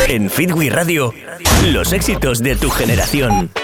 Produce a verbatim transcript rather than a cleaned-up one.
En Fitwi Radio, los éxitos de tu generación.